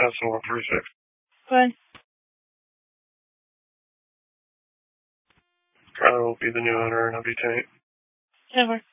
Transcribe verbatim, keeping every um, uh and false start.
That's the one forty-six. Bye. Tyler will be the new owner and I'll be tenant. Never.